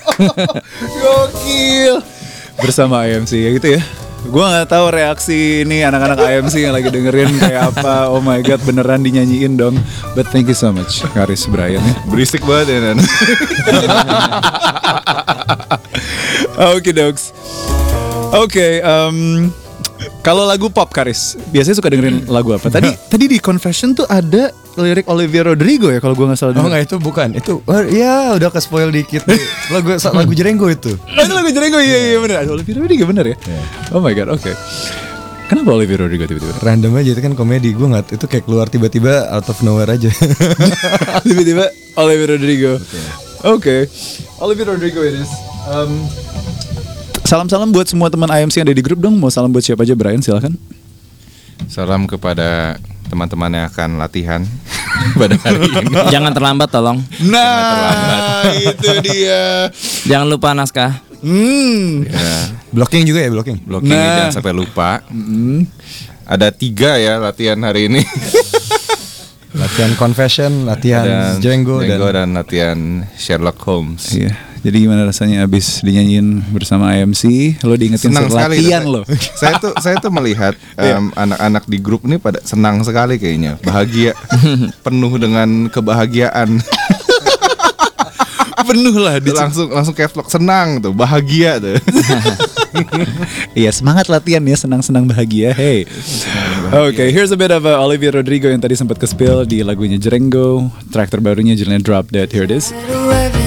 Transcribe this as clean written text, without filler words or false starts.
Gokil. Bersama IMC kayak gitu ya. Gue nggak tahu reaksi ini anak-anak IMC yang lagi dengerin kayak apa. Oh my god, beneran dinyanyiin dong. But thank you so much, Karis Brian ya. Berisik banget ya Nan. Oke dogs. Oke, kalau lagu pop Karis, biasanya suka dengerin lagu apa? Tadi di Confession tuh ada lirik Olivia Rodrigo ya kalau gue nggak salah. Oh nggak, itu bukan. Itu ya udah ke spoil dikit. Lagu Jerenggo itu. Oh, itu lagu Jerenggo, iya bener. Ada Olivia Rodrigo bener ya? Oh my god, oke. Kenapa Olivia Rodrigo tiba-tiba? Random aja, itu kan komedi. Gue nggak, itu kayak keluar tiba-tiba out of nowhere aja. Tiba-tiba Olivia Rodrigo. Oke. Olivia Rodrigo it is. Salam-salam buat semua teman IMC yang ada di grup dong. Mau salam buat siapa aja, Brian, silakan. Salam kepada teman-teman yang akan latihan pada hari ini. Jangan terlambat tolong. Nah, itu dia. Jangan lupa naskah. Ya, Blocking juga ya, blocking. jangan sampai lupa. Ada 3 ya latihan hari ini. Latihan Confession, latihan Jerenggo dan latihan Sherlock Holmes. Iya. Jadi gimana rasanya abis dinyanyiin bersama IMC? Lo diingetin Senang sekali latihan lo. Saya tuh melihat anak-anak di grup ini pada senang sekali kayaknya, bahagia, penuh dengan kebahagiaan. Penuh lah. Langsung caps lock, senang tuh, bahagia tuh. Iya, semangat latihan ya, senang-senang bahagia. Hey. Oke, here's a bit of Olivia Rodrigo yang tadi sempat ke-spill di lagunya Jerenggo. Track terbarunya judulnya Drop Dead. Here it is.